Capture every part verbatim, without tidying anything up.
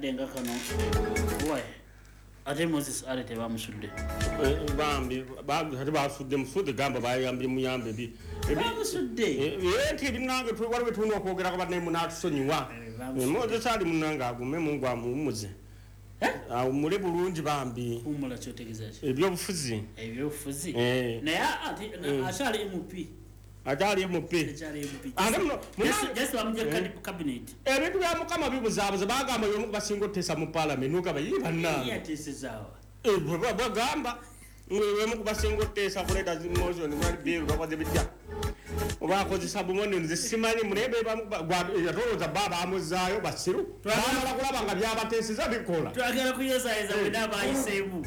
denga kano why ate Moses alete bamusudde bambi babu hati basudde musudde gamba bayambye muyambe bi bamusudde eti binange twali betuno okwogera ko banne munatusonyiwa Moses ali munanga agume mungu amumuze ah mule bulungi bambi umula kyotegeza ki ebyo bufuzi ebyo bufuzi eh naye ati ashali M P ajali M P ajali M P andamno just bamuje cabinet ebintu bya mukama bibuzabuza bagamba yomu basingo tesa mu parliament nuka bayiba na yatesezawa eh bagamba wewe mu basingo tesa kuleta motion ngari biru bakoze bijja obakoze sabumoni nze simani murebe yatoloza baba amuzayo basiru bamala kulabanga byabatesiza bikola twagera kuyezayeza wena bayisebu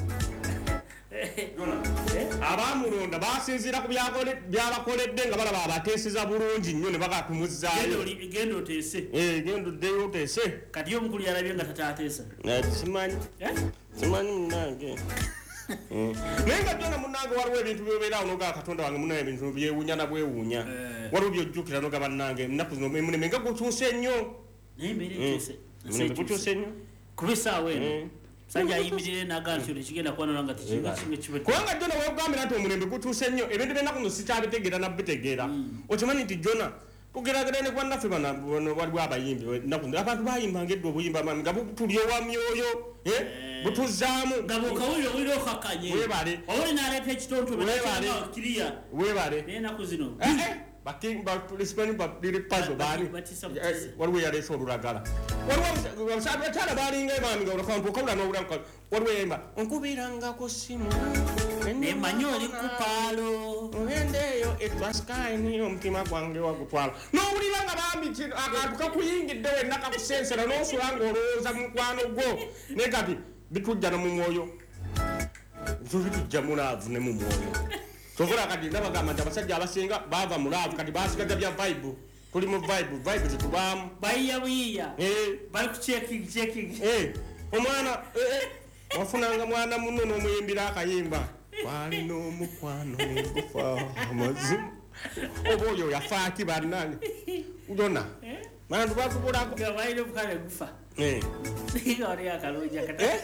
abamulonda basinzira ku byakole byabakoledde nga balaba abatesiza bulungi nnyo ne bagatumuzaayo gendo tese eh gendo deyo tese kati yo mukulu yarabye nga tatatesa simanyi simanyi munange nenga jona munange waliwo ebintu byobera onoga katonda wange munaye ebintu byewunya na bwewunya waliwo byojjukira noga bannange nnaku zino menga gutuuse nnyo nembere tese gutuuse nnyo kubisa weno sanja yimirire nagancho nekigenda kwana nga tikinga kimwe kibe kwanga jona we ugambira nti omulembe gutuuse nnyo ebintu byennaku no sikyabitegeera nabitegeera okimanyi nti jona tugeragere ne kwanna fe bana waliwo abayimbi naku abantu bayimbanga eddo obuyimba mami nga butulye wa myoyo eh butuzaamu ngabo kawuliro wiro kakanye webale oli naleta ekitonto webale kiriya webale nena kuzino eh baking ba policeman ba dire pazo bani waliwo yaleso olulagala waliwo wasabu tala balinga ebami nga olakantu okawula n'obulanka waliwo yemba onkubiranga ko simu ne manyoli kupalo ngendeyo etwaskaini omutima gwange wagutwala n'owuliranga bambi akantu kakuyingidde wenna kakusensera n'osulanga olowooza mu mukwano gwo ne kati bitujja no mu mwoyo bitujja mulaavu ne mu mwoyo tokola kati nabagamba nti abasajja abasinga bava mulaavu kati basigaza bya vibe tuli mu vibe vibe zitubaamu bayiya buyiya eh bali ku checking checking eh omwana eh wafunanga mwana muno n'omuyimbira akayimba wali n'omukwano negufa amazimu oboyo yafaaki bannange udona bantu bakubulako gabaire bukale gufa eh siga ori akaloja kata eh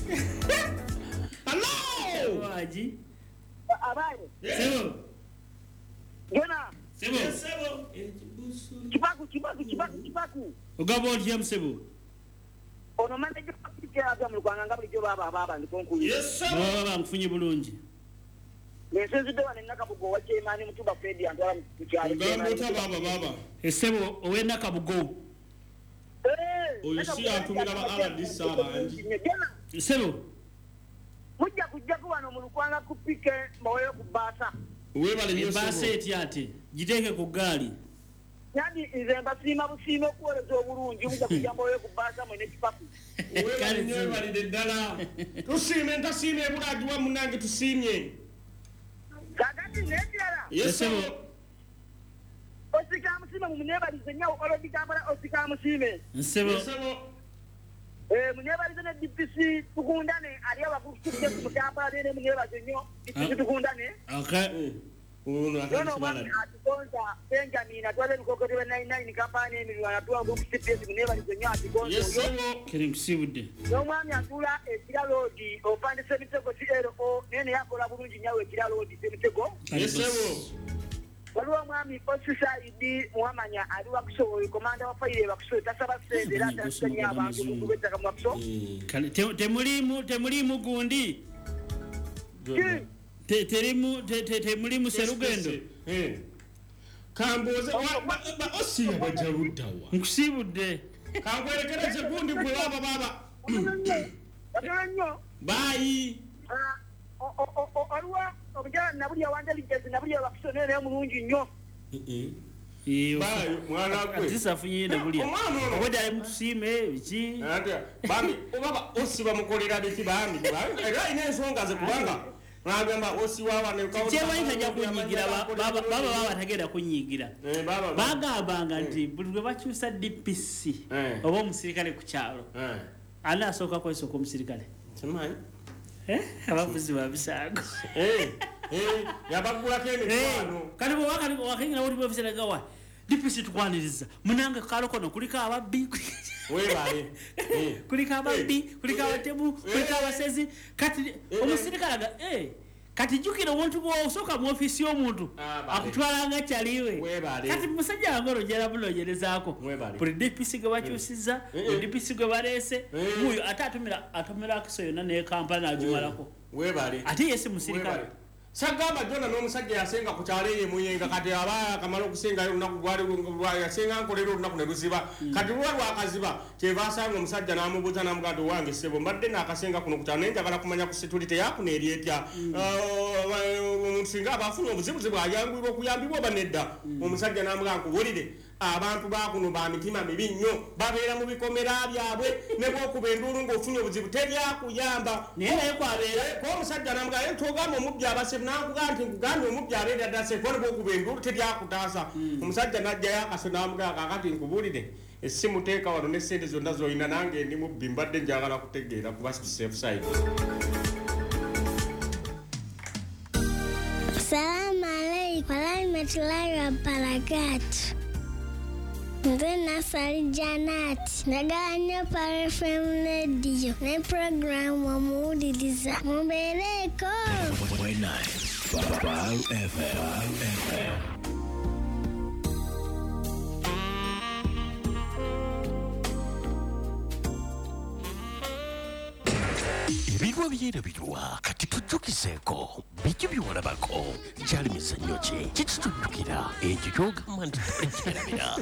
hello waji abaye sebo Jona sebo sebo kibaku kibaku kibaku kibaku ugabo oti sebo ono mande jokya aga mu kwanga ngabuli jo baba baba ndikonkuli yes sebo baba mfunye bulungi lesenzi de wane nakabugo wache imani mutuba Fred andwala mukyali ngambota baba baba esebo owenda kabugo eh oyisi atumira ba ala disaba anji sebo mujja kujja kubano mu lukwanga kupike mbaweyo kubasa webale nyo sebo basa etiate jiteke ku gali yani nze mbasima busime okuwoleza obulungi mujja kujja mbaweyo kubasa mwene kipaku webale nyo webale dedala tusime ntasime ebulagiwa munange tusimye kakati nekirala yes sebo osika musime mumunebalize nyawo olodikambala osika musime nsebo sebo eh munyebalize ne D P C tukundane ali abakutuke kumutamba nene munyebaze nyo D P C tukundane okay uno akasibala atikonza Benjamin atwale bikokote we nine nine kampani emilwana tuwa ngo C P S munyebalize nyo atikonza yes sebo kiri msibude no mwami atula ekira road opande semitego C L O nene yakola bulungi nyawe ekira road semitego yes sebo waliwo mwami Osiside muhamanya ali wakusoboye komanda wa fire wakusoboye tasaba sende la tasanya abantu kubeta kama wakuso temulimu temulimu gundi te terimu te temulimu serugendo eh kamboze ba osiya bajarudawa nkusibudde kangwerekereze gundi gwe baba baba Atanyo bayi ah o o o alwa obujana nabuli awanja lijezi nabuli abakusonere mulungi nnyo eh iyo bayi mwana gwe zisafunye nabuli obodi ali mutusime biki ati bami obaba osiba mukolera biki bami era ine ensonga ze kubanga bagamba osiwawa ne kawo chewa itajja kunyigira baba baba baba tagenda kunyigira eh baba bagambanga nti buli lwe bakyusa D P C oba omusirikale ku kyalo eh ana asoka kweso ko musirikale simanyi eh abavuzi babisago eh eh yabagula kene kwano kali bo wakali wakinga uri bofisera gawa D P C tukwaniriza munanga kalo kono kulika ababbi webale kuliko ababbi kuliko abatemu kuliko abasezi kati omusirikale eh kati jukira omuntu bw'osooka mu ofisi y'omuntu akutwala nga kyaliwe kati musajja wange olojera bulojerezaako buli D P C gwe bakyusizza buli D P C gwe baleese muyo ate atumira atumira akiso yonna ne kampala n'agimalako ate yesi musirikale sagamba jona n'omusajja yasenga ku kyalo ye muyenga kati aba akamala okusengayo olunaku lwali yasenga nkolera olunaku ne luziba kati lwa lwakaziba kyeva asanga omusajja n'amubuuza n'amugamba wange ssebo mbadde n'akasenga kuno ku kyalo naye njagala kumanya ku security yakuna eri etya omuntu singa aba afuna obuzibuzibu ayanguyibwa okuyambibwa oba nedda omusajja n'amugamba nkubuulire abantu bakuno ba mitima mibi nnyo babeera mu bikomera byabwe ne bwokuba enduulu ng'ofunye obuzibu tebyakuyamba naye naye kwabeera ko omusajja n'amugamba togamba omubbi abase n'akugamba nti nkugambye omubbi abeera addase kuba ne bwokuba enduulu tebyakutaasa omusajja n'ajjayo akaso n'amugamba kakati nkubuulire essimu teeka wano ne ssente zonna z'olina nange ndi mubbi mbadde njagala kutegeera kuba safe side. Salamu alaikum warahmatullahi wabarakatuh. Nze Nasali Janati naganya Pal F M Radio ne programu omuwuliriza mubeereko Pal F M. Ebirwa byera birwa kati tujjukizeeko bijju byewalabako gyali mizannyo ki kikitujjukira ekyo kyogamba nti tolekyerabira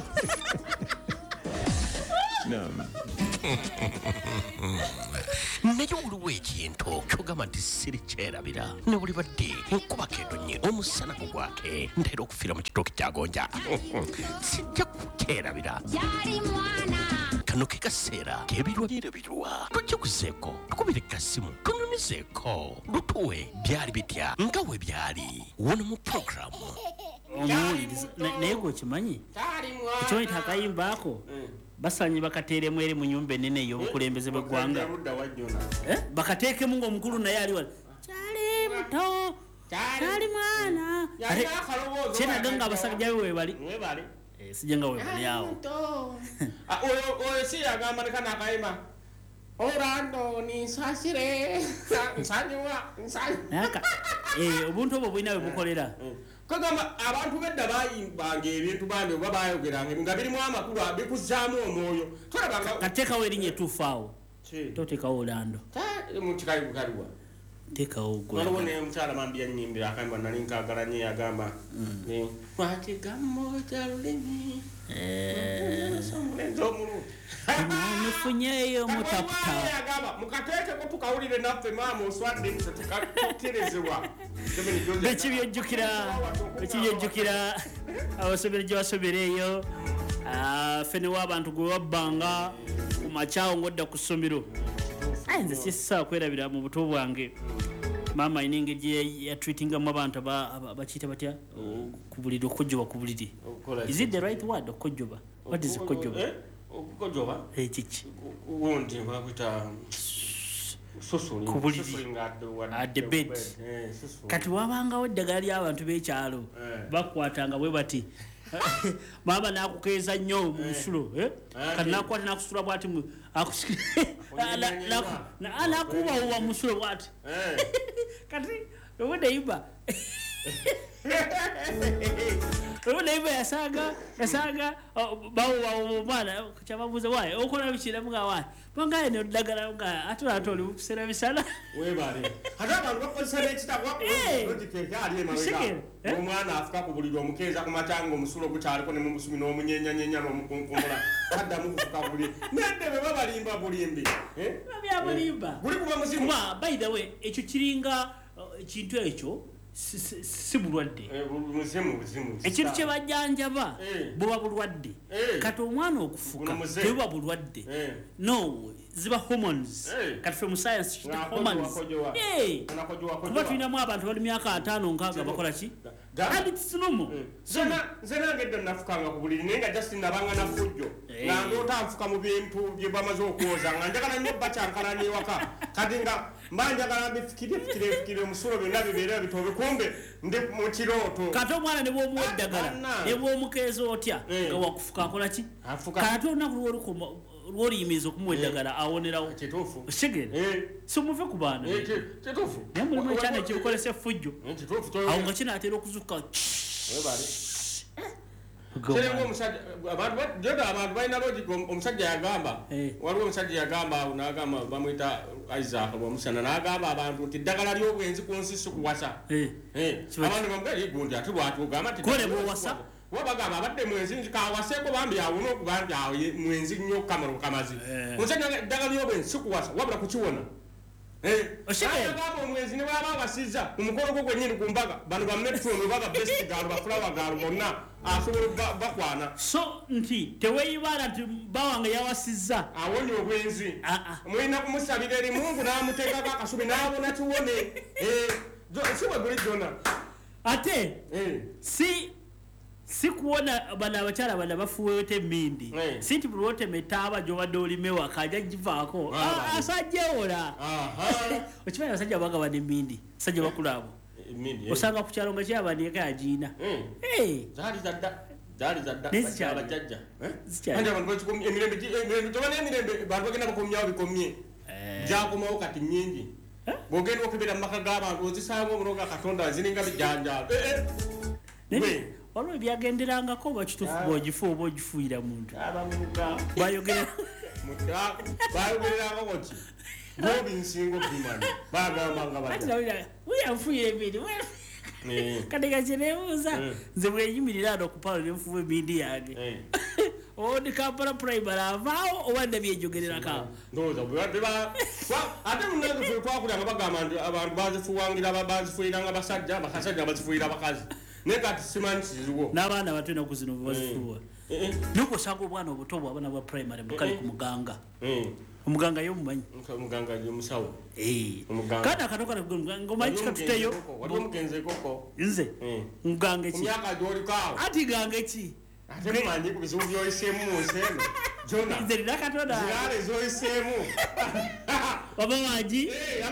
naye waliwo ekintu kyogamba nti sirikyerabira ne buli badde enkuba kendonye omusana gugwake ntera okufiira mu kitooke kyagonja sijja kukyerabira kano ke kaseera k'ebirwa byera birwa tujjukizeeko tukubire kasimu tunyumizeeko lutuwe byali bitya nga we byali wona mu programu omuwuliriza naye gwokimanyi ekyoyita akayimba ako basanyi bakateeremu eri mu nyumba enene ey'obukulembeze bw'eggwanga bakateekemu ng'omukulu naye ali wali kyali muto kyali mwana kyenaga nga abasajja be webali sijja nga webali awo oyo si yagamba nekana akayimba Orlando ninsasire nsanyuwa naka eh obuntu obwo bulina bwe bukolera kagamba abantu bedda bayimbanga ebintu bandi oba bayogeranga nga birimu amakulu abikuzaamu omwoyo tolabanga katekawo erinnya ettuufaawo totekawo Orlando mukikayi bukaliwa tekawo gwe waliwo ne mukyala mambi yanyimbira akayimba nali nkagala nnyo yagamba wakigammo kya lulimi nifunyeyo mutaputa mukateekeko tukawulire naffe maama oswadde tukaterezebwa bekibyojjukira bekibyojjukira abasomero gye basomereeyo fenewo abantu gwe wabbanga ku makyawo ng'odda ku ssomero aye nze sisaa kwerabira mu buto bwange maama ayina engeri gye yatreatingamu abantu bakiyita batya ku buliri okukojjoba ku buliri is it the right word okukojjoba what is okukojjoba okukojjoba kiki wondi bakwita ku buliri at the bed kati wabangawo eddagala ly'abantu b'ekyalo bakwatanga bwe bati maama nakukeeza nnyo mu nsulo kati nakwata nakusula bwati nakubahuba mu nsulo bwati kati obudeiba obudeiba yasanga yasanga bahubahuba omwana kyababuuza waaye okola bikiramuga waaye bangaye neddagala nga ate ate oli mukiseera bisana webale ate abantu bakozesa n'ekitakwakuli emabega omwana afuka ku buliri omukeeza ku matanga omusulo gukyaliko ne mumusumi n'omunyenyanyenya n'omukunkumula addamu kufuka buliri nedde be babalimba bulimbi babyabulimba guli kuba muzimu kuba by the way ekyo kiringa ekintu ekyo si bulwadde ekintu kye bajjanjaba buba bulwadde kati omwana okufuka tebuba bulwadde no ziba hormones kati fe mu science kita hormones kuba tulinamu abantu bali myaka ataano nkaaga bakola ki addicts nomo nze nange edda nafukanga ku buliri naye nga just nabanga nafujjo nga tanfuka mu bintu bye bamaze okwoza nga njagala nnyo bakyankana n'ewaka kati nga mba njagala bifikire fikire fikire omusulo byonna bibeera bitobe kumbe ndi mu kirooto kati omwana ne bw'omuwa eddagala ne bw'omukeeza otya nga wakufuka akola ki kati olunaku lw'olukoma lw'oliyimiriza okumuwa eddagala awonerawo kituufu sigenda so muve ku baana kituufu naye mulimu ekyana kibukolesa effujjo kituufu awo nga kinaatera okuzuka abantu balina logic omusajja yagamba waliwo omusajja yagamba nagamba bamwita Isaac lwomusana nagamba abantu nti eddagala ly'obwenzi ku nsi si kuwasa abantu bamugali gundi ati lwatugamba kolebwowasa wabagamba abadde mwenzi kawaseeko bambi awona okuba nti awo mwenzi nnyo kamaro kamazi omusajja eddagala ly'obwenzi si kuwasa wabula kukiwona agamba omwenzi ne bwaba awasizza omukolo gwo gwennyini ku mbaga bano bametron baga best gaalo bafulawa gaalo bonna asobola bakwana so nti teweeyibaala nti bawange yawasizza awonye obwenzi mulina kumusabira eri mungu n'amuteekako akasubi n'abona kiwone si bwe guli jona ate si si kuwona bano abakyala bana bafuweete emmindi si nti buli wotema etaaba gy'obadde olimewo akajja givaako asajjewola okimanyi abasajja bagabana emmindi basajja bakulu abo osanga ku kyalo nga kyabandiika yagiina emirembe bantu bagenda bakomyawo bikomye gyakomawo kati nnyingi bw'ogenda okubira mu maka g'abantu ozisanga omulogo akatonda ziringa bijanjalo waliwo ebyagenderangako oba kituufu bw'ogifu oba ogifuuyira muntu bayogererangako ki bobi nsingo bimani bagambanga bayanfuuyira ebindi kati kakirebuuza nze bweyimirira ano kupalo nenfuba ebindi yange odi kampala primary avaawo oba ndabyejogererako ate munaze twakulanga bagamba nti abantu bazifuwangira bazifuuyiranga basajja bakasajja bazifuuyira bakazi naye kati simanyi kiriwo n'abaana batena okuzino bebazifuuwa noko osanga obwana obuto bwo abaana ba primary bukali ku muganga omuganga ye omumanyi omuganga omusawo kandi akatoka ngomanyi kikatuteyo nze muganga eki ati ganga eki ate mumanyi ku bizibu byoyiseemu mu nsi eno jona nze nina katonda ziraale zoyiseemu oba wangi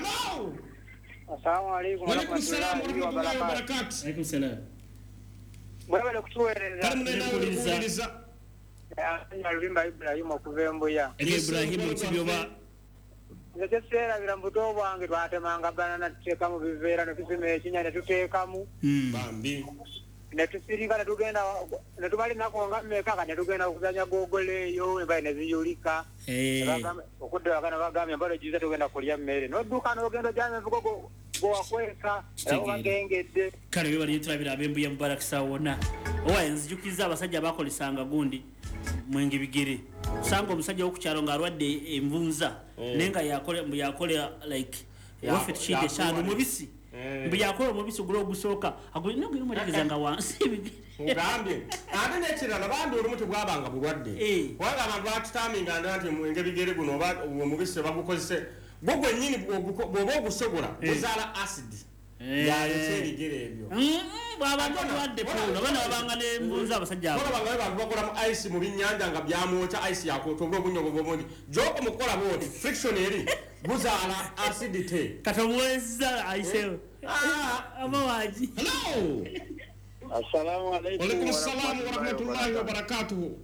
Assalamu alaikum warahmatullahi wabarakatuh. Alaikum salam. Mwebale kutuweereza. Kale munena okuwuliriza. Anya Lubimba Ibrahim okuva Mbuya. Ibrahim kibyoba. Nze teseerabira mu buto bwange twatemanga banana tuteeka mu biveera ne tusima ekinya ne tuteekamu. Bambi. Ne tusirika ne tugenda ne tumali nako nga mmeka ka ne tugenda okuzanya gogoleeyo embaye ne ziyulika. Okudda wakana bagambye mbalo jiza tugenda kulya mmere. N'odduka n'ogenda ojjana envugo gwakweka obagengedde kale bwe bali tulabira ab'Embuya Mubarakisa wonna owa enzijukiza abasajja bakolesanga gundi mwengi bigere sanga omusajja w'okukyalo ng'alwadde envunza naye nga yakole yakole like waffe tukiyita ekyano omubisi mbu yakola omubisi ogula ogusooka agulina ogenda omulegezanga wansi ebigere ugambye ate n'ekirala bambi olumu tebwabanga bulwadde kubanga abantu batutaminga nti mwenge bigere guno oba omubisi bagukozese gwo gwennyini bw'oba ogusogola guzaala acid yalese ebigere ebyo bw'abantu balwadde puulo abaana babanga n'embunza abasajja abo olabanga bantu bakola mu ice mu binnyanja nga byamwokya ice yakwota obula obunyogovu obundi gy'oba mukola bwoti friction eri guzaala acidity kati omuweza ayiseewo aba wangi hello assalamu alaikum walaikum assalamu warahmatullahi wabarakatuhu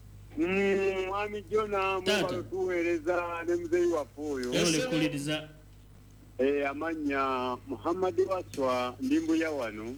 mwami Jona mwatuweereza ne muzeeyi waffe oyo olekuliriza amanya Muhammad Waswa ndi Mbuya wano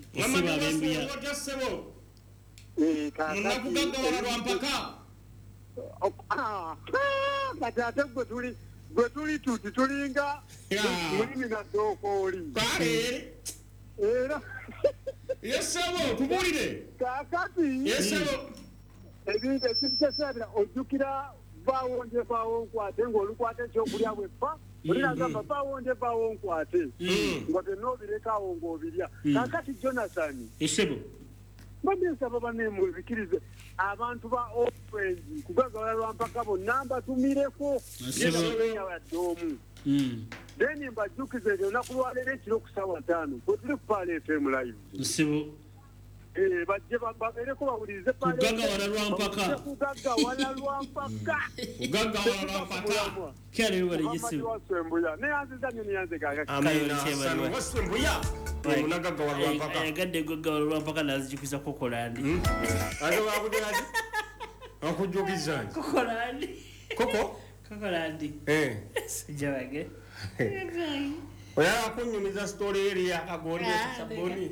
kati ate gwe tuli gwe tuli tuti tulinga mulimi na dookooli era yesebo tubulire kakati yesebo ebintu ekitesaabira ojjukira baawonje baawo nkwate ng'olukwate ekyokulya bweppa olinagamba baawonje baawo nkwate nga tenobirekawo ng'obirya kakati Jonathan esebo bamisaba banemwebikirize abantu ba ofengi kugagala lwampaka bonna mbatumireko wadde omu then mbajjukize nti olunaku lwaleero ekiro ku ssaawa ttaano kwe tuli ku Paala F M live esebo eh bajje babereko bawulize pale Kugaga wala lwampaka kugaga wala lwampaka kugaga wala lwampaka kyali wali jisu wasembuya ne yanziza nyoni yanze gaga amina sana wasembuya munagaga wala lwampaka gadde kugaga wala lwampaka nazijukisa kokolandi ado wakudiraji akujukiza kokolandi koko kokolandi eh sijawage oya akunyumiza story eri yakagoli saboni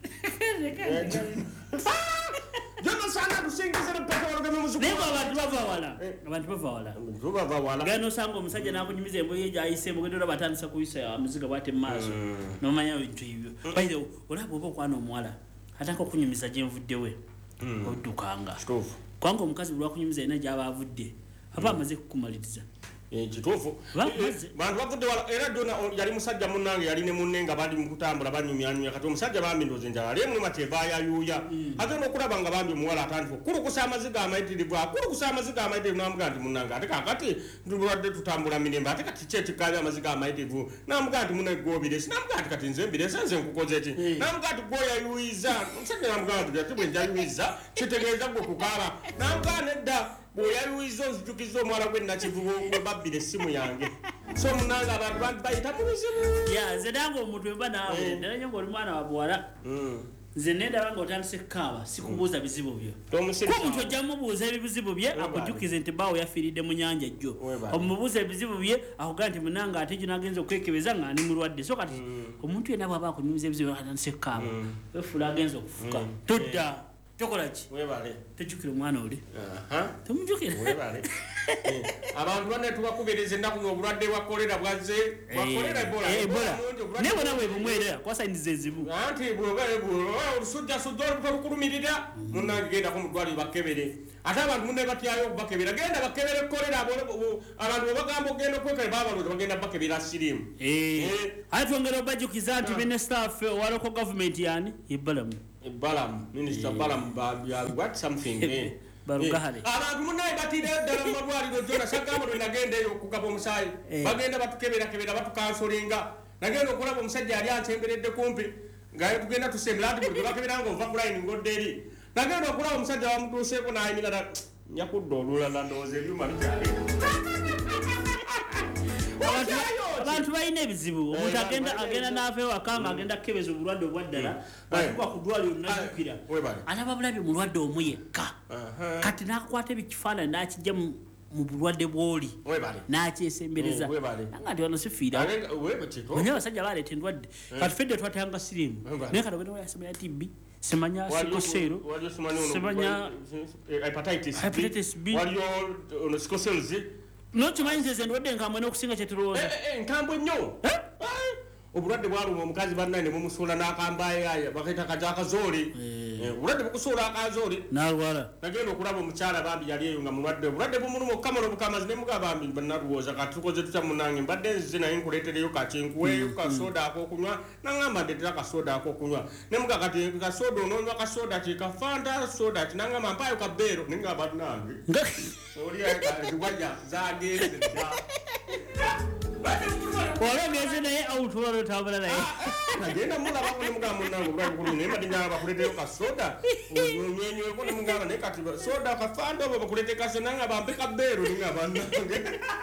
Jono sana kusingizira mpaka walugame muzuku Nebo abantu bava wala abantu bava wala Zuba bava wala Gano sango musajja nakunyumiza embo yeja ayise mugendo batandisa kuyisa ya muziga bate maso no manya bintu ibyo by the way olabo obo kwana omwala atako kunyumiza je mvuddewe odukanga stove kwango omukazi bulwa kunyumiza ina jaba avudde apa amaze kukumaliriza eh kitufu bantu bavudde wala era dona yali musajja munange yali ne munenga bali mukutambula banyumyanyu kati omusajja bambi ndoze njala ali mu mateva ya yuya ate no kulaba nga bambi muwala atandiko kulu kusama ziga amaitirivu akulu kusama ziga amaitirivu namugandi munanga ate kakati ndubulwadde tutambula minemba ate kati kye kikabe amaziga amaitirivu namugandi munegobire sinamugandi kati nzembire senze nkukoze eti namugandi goya yuiza omusajja namugandi ati bwe njayuiza kitegeeza gwe kukaba namugandi edda boya yuizo nzijukizo omwala gwe nakivubo gwe babbire simu yange so munanga abantu bantu bayita mubizibu ya zedango omuntu eba nawe ndalanye ngo oli mwana wa bwala nze nenda bango otandise kaba sikubuuza bizibu byo ko omuntu ojja mubuuza ebizibu bye akujukize nti bawo yafiiridde mu nyanja jjo omubuuza ebizibu bye akugaa nti munanga ate gyo nagenza okwekebeza nga ani mulwadde so kati omuntu yenna bwaba akunyumiza ebizibu atandise kaba wefuula agenza okufuka todda chokolate webale tejukira omwana oli aha tumujukira webale abantu bane tubakubereze ndaku obulwadde bwa kolera bwaze bwa kolera ebola ebola nebo nawe bumwera kwa sainize ezibu anti bwobale bwo olusujja sujja olukulumirira munange genda ku mudwali bakebere ate abantu munne batyayo bakebera genda bakebere kolera abantu bagamba ogenda kwekale babaloza bagenda bakebera sirimu eh ate ongera obajukiza nti minister wa local government yani ibalamu Balam, Minister Balam, what something eh? Barugahale. Abantu munai batide dala mabwali do jona sakamo nagende okukaba omusai. Bagenda batukebera kebera batukansolinga. Nagenda okulaba omusajja ali antemberedde kumpi. Ngaye tugenda tusemladi bwe bakebera ngo va kuline ngoderi. Nagenda okulaba omusajja wa mutuse ko nayi ngada nyakuddo olula nandoze byuma bitale. Abantu bayina ebizibu omuntu agenda agenda n'afeewo akanga agenda kukebeza obulwadde obwaddala batuka ku ddwaliro nnajjukira alaba bulabi mulwadde omu yekka kati n'akwata ebikifaananyi n'akijja mu bulwadde bw'oli n'akyesembereza nanga nti wano sifiira onye abasajja baleeta endwadde kati fedde twatayanga siriimu naye kati ogenda wayasemanya tibbi semanya sikosero semanya hepatitis B no chimanyi nze ndwadde nkamwe n'okusinga kye tulowooza eh nkambwe nnyo obulwadde bwaluma omukazi bannaye ne mumusuula n'akambaye bakaita kajakazoli obulwadde bukusuula akazoli n'alwala nagenda okulaba omukyala bambi yali eyo nga mulwadde obulwadde bumuluma okukamala obukamazi ne mugamba bambi bannalowooza kati tukoze tutya munange mbadde nzize naye nkuleetereyo kakinkuweeyo kasoda ak'okunywa naŋŋamba ndeetera kasoda ak'okunywa ne muga kati kasoda onoonywa kasoda ki kafanta soda ki naŋŋamba mpaayo kabeero ne nga bannange oli wajja zagenze dda wala ngeze naye awutwala otambula naye agenda mulaba ne mugamba munange obulwadde buli naye mbadde njagala bakuleeteyo kasoda onywenyweko ne mugamba naye kati soda kafanta oba bakuleete kase nanga bampe kabeero ne nga bannange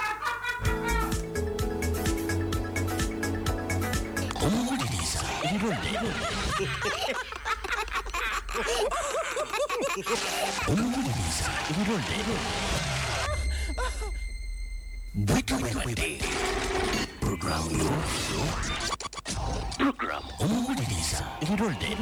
omuliriza ebirwadde omuliriza ebirwadde bwetubwedde program program omuliriza ebirwadde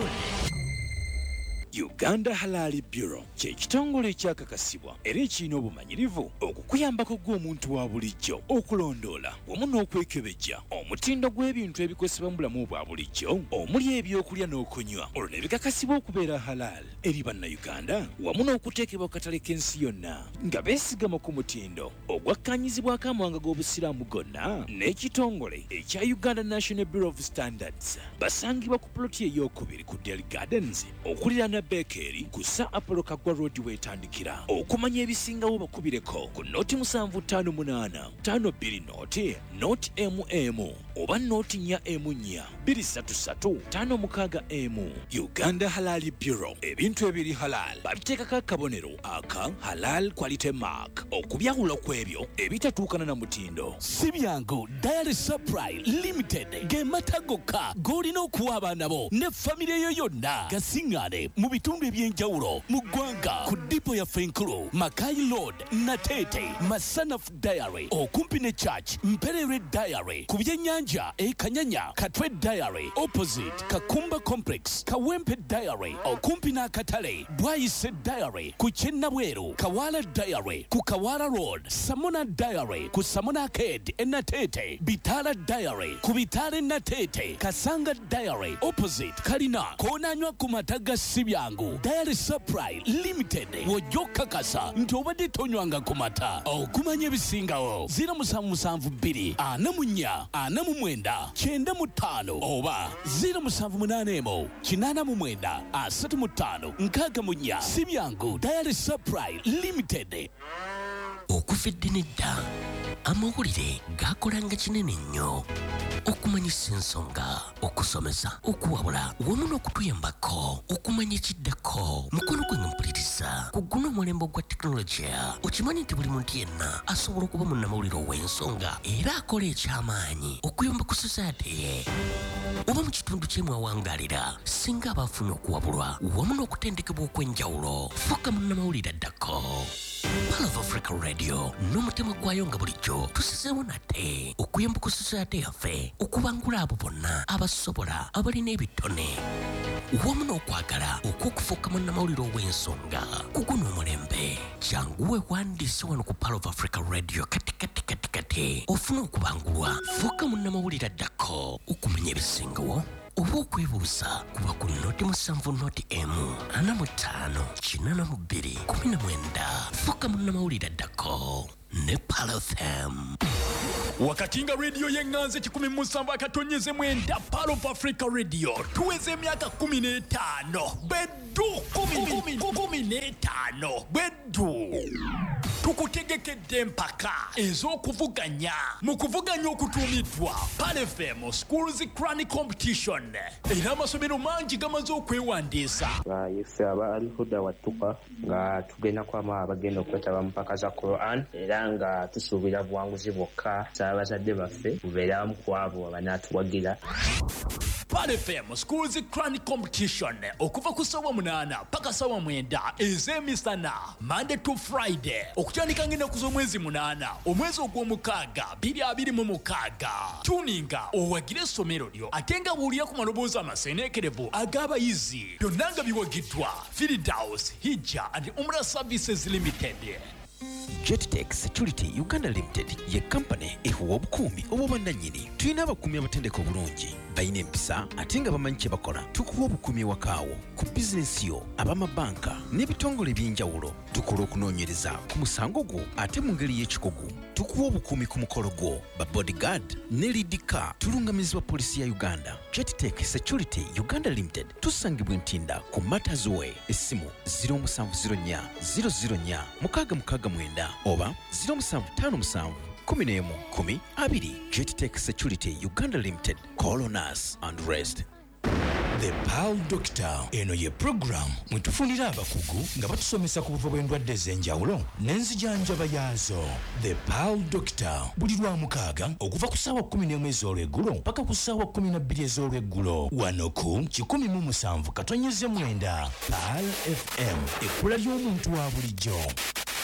Uganda Halal Bureau kye kitongole ekyakakasibwa era ekirina obumanyirivu okukuyambako gw'omuntu wa bulijjo okulondoola wamu n'okwekebejja omutindo gw'ebintu ebikozesebwa mu bulamu bwa bulijjo omuli ebyokulya n'okunywa olwo ne bikakasibwa okubeera halal eri bannayuganda wamu n'okuteekebwa ku katale k'ensi yonna nga beesigama ku mutindo ogwakkanyizibwako amawanga g'obusiraamu gonna n'ekitongole ekya Uganda National Bureau of Standards basangibwa ku ploti ey'okubiri ku Dell Gardens okuliraana Beck Makeri kusa Apollo Kagwa Road wetandikira. Okumanya ebisingawo bakubireko ku noti musanvu ttaano munaana ttaano bbiri noti noti M M oba noti nnya M nnya bbiri ssatu ssatu ttaano mukaaga M. Uganda Halal Bureau, ebintu ebiri halal babiteekako akabonero aka Halal Quality Mark okubyawula kw'ebyo ebitatuukana na mutindo. Si byangu Diary Supply Limited ge matagoka g'olina okuwa abaana bo ne famire yo yonna gasiŋŋaane mu bitundu eby'enjawulo mu ggwanga ku dipo ya Fenkulu, Makai Road, Natete, Masanaf Diary okumpi ne Church, Mperere Diary ku byennyanja e Kanyanya, Katwe Diary opposite Kakumba Complex, Kawempe Diary okumpi n'akatale, Bwayise Diary ku Kyennabweru, Kawala Diary ku Kawala Road, Samona Diary ku Samona Arcade e Natete, Bitala Diary ku Bitale Natete, Kasanga Diary opposite Kalina koonanywa ku mataga si byangu. Diary Supply Limited wojjoka kasa nti obadde tonywanga ku mata okumanya ebisingawo zero musanvu musanvu bbiri ana mu nnya ana mu mwenda kyenda mu ttaano oba zero musanvu munaana emu kinaana mu mwenda asatu mu ttaano nkaaga mu nnya. Si byangu Diary Supply Limited. Okufidde nedda amawulire gakolanga kinene nnyo okumanyisa ensonga, okusomesa, okuwabula wamu n'okutuyambako okumanya ekiddako. Mukono gwe mpuliriza ku guno omulembe gwa tekinologiya. Okimanyi nti buli muntu yenna asobola okuba munnamawulire ow'ensonga era akola eky'amaanyi okuyamba ku society ye oba mu kitundu kyemwawangaalira singa abaafuna okuwabulwa wamu n'okutendekebwa okw'enjawulo. Fuuka munnamawulire addako. Pearl of Africa Radio n'omutima gwayo nga bulijjo tusizeewo nate okuyamba ku society yaffe okubangula abo bonna abasobola abalina ebitone wamu n'okwagala okw'okufuuka munnamawulire ow'ensonga ku guno omulembe. Jangu weewandiise wano ku Pearl of Africa Radio kati kati kati kati ofune okubangulwa. Fuuka munnamawulire addako okumanya ebisingawo oba okwebuuza kuba ku noti musanvu noti emu ana mu ttaano kinaana mu bbiri kumi na mwenda. Fuuka munnamawulire addako ne Pearl F M. Wakati nga radio y'enganze kikumi mu musanvu akatonyeze mwenda Pearl of Africa Radio tuweze emyaka kumi n'etaano beddu kumi kumi n'etaano beddu tukutegekedde empaka ez'okuvuganya mu kuvuganya okutuumiddwa Pearl F M Schools Crown Competition era amasomero mangi gamaze okwewandiisa. Ife abalihuda watuka nga tugenda kwama abagenda okwetaba mu mpaka za Quran era nga tusuubira buwanguzi bwokka abazadde baffe bubeeramu ku abo abanaatuwagira. Pearl F M Schools Crown Competition okuva ku ssaawa munaana paka ssaawa mwenda ez'emisana Monday to Friday okutandika ng'ennaku z'omwezi munaana omwezi ogw'omukaaga bbiri abiri mu mukaaga. Tuninga owagire essomero lyo ate nga buulira ku maloboozi amaseeneekerevu ag'abayizi byonna nga biwagiddwa Firdaus Hijja and Umrah Services Limited. JetTech Security Uganda Limited ye company ehuwa obukuumi obw'obwannannyini. Tulina abakuumi abatendeka obulungi balina empisa ate nga bamanyi kye bakola. Tukuwa obukuumi wakaawo ku bizinensi yo, ab'amabanka n'ebitongole eby'enjawulo. Tukola okunoonyereza ku musango gwo ate mu ngeri y'ekikugu. Tukuwa obukuumi ku mukolo gwo ba bodyguard ne leadika tulungamizibwa poliisi ya Uganda. JetTech Security Uganda Limited tusangibwa Ntinda ku Matters Way. Essimu zero musanvu zero nnya zero zero nnya mukaaga mukaaga mwenda oba zero musanvu ttaano musanvu kumi n'emu kumi abiri. JetTech Security Uganda Limited. Call on us and rest. The Pearl Doctor eno ye program mwetufunira abakugu nga batusomesa ku buva bw'endwadde ez'enjawulo n'enzijanjaba yaazo. The Pearl Doctor buli lwa mukaaga okuva ku ssaawa kumi n'emu ez'olweggulo paka ku ssaawa kumi na bbiri ez'olweggulo wano ku kikumi mu musanvu katonyeze mwenda Pearl F M ekkula ly'omuntu wa bulijjo.